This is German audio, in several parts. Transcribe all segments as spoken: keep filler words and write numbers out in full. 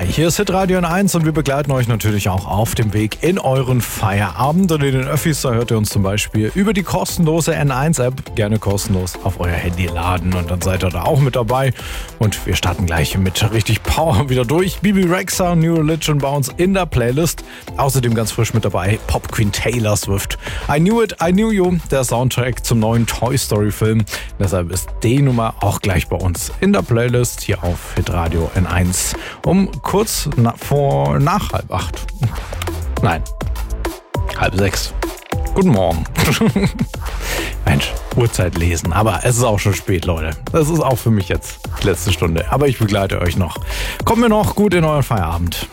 Hier ist Hitradio N eins und wir begleiten euch natürlich auch auf dem Weg in euren Feierabend. Und in den Öffis, da hört ihr uns zum Beispiel über die kostenlose N eins App, gerne kostenlos auf euer Handy laden und dann seid ihr da auch mit dabei. Und wir starten gleich mit richtig Power wieder durch. Bebe Rexha, New Religion bei uns in der Playlist. Außerdem ganz frisch mit dabei Pop Queen Taylor Swift. I Knew It, I Knew You, der Soundtrack zum neuen Toy Story Film. Deshalb ist die Nummer auch gleich bei uns in der Playlist hier auf Hitradio N eins um kurz na, vor nach halb acht. Nein, halb sechs. Guten Morgen. Mensch, Uhrzeit lesen. Aber es ist auch schon spät, Leute. Das ist auch für mich jetzt die letzte Stunde. Aber ich begleite euch noch. Kommt mir noch gut in euren Feierabend.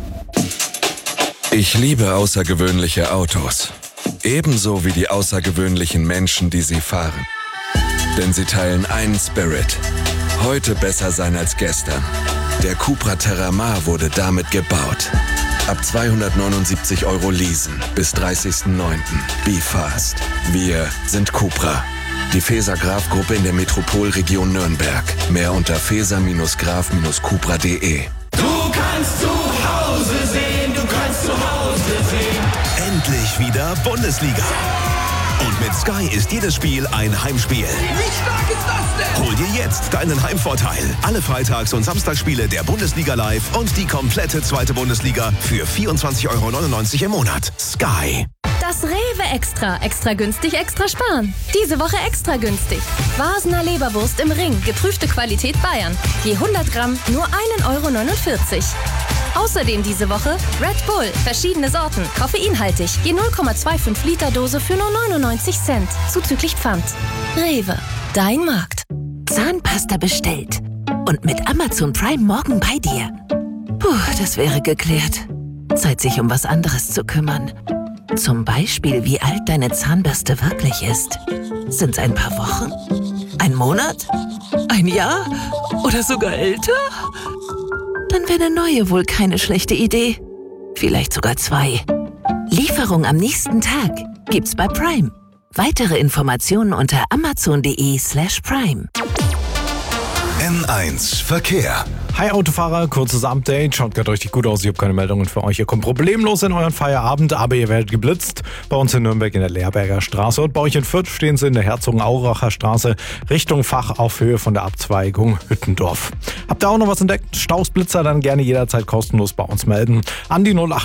Ich liebe außergewöhnliche Autos. Ebenso wie die außergewöhnlichen Menschen, die sie fahren. Denn sie teilen einen Spirit. Heute besser sein als gestern. Der Cupra Terramar wurde damit gebaut. Ab zweihundertneunundsiebzig Euro leasen bis dreißigsten neunten Be fast. Wir sind Cupra. Die Feser-Graf-Gruppe in der Metropolregion Nürnberg. Mehr unter feser graf cupra punkt de. Du kannst zu Hause sehen, du kannst zu Hause sehen. Endlich wieder Bundesliga. Und mit Sky ist jedes Spiel ein Heimspiel. Wie stark ist das denn? Hol dir jetzt deinen Heimvorteil. Alle Freitags- und Samstagsspiele der Bundesliga live und die komplette zweite Bundesliga für vierundzwanzig Euro neunundneunzig im Monat. Sky. Das Rewe Extra. Extra günstig, extra sparen. Diese Woche extra günstig. Wasner Leberwurst im Ring. Geprüfte Qualität Bayern. Je hundert Gramm nur ein Euro neunundvierzig. Außerdem diese Woche Red Bull, verschiedene Sorten, koffeinhaltig, je null Komma fünfundzwanzig Liter Dose für nur neunundneunzig Cent, zuzüglich Pfand. Rewe, dein Markt. Zahnpasta bestellt und mit Amazon Prime morgen bei dir. Puh, das wäre geklärt. Zeit, sich um was anderes zu kümmern. Zum Beispiel, wie alt deine Zahnbürste wirklich ist. Sind's ein paar Wochen? Ein Monat? Ein Jahr? Oder sogar älter? Dann wäre eine neue wohl keine schlechte Idee. Vielleicht sogar zwei. Lieferung am nächsten Tag gibt's bei Prime. Weitere Informationen unter amazon.de slash prime. N eins Verkehr. Hi Autofahrer, kurzes Update. Schaut gerade richtig gut aus. Ich habe keine Meldungen für euch. Ihr kommt problemlos in euren Feierabend, aber ihr werdet geblitzt. Bei uns in Nürnberg in der Lehrberger Straße und bei euch in Fürth stehen sie in der Herzogenauracher Straße Richtung Fach auf Höhe von der Abzweigung Hüttendorf. Habt ihr auch noch was entdeckt? Stausblitzer, dann gerne jederzeit kostenlos bei uns melden. An die null acht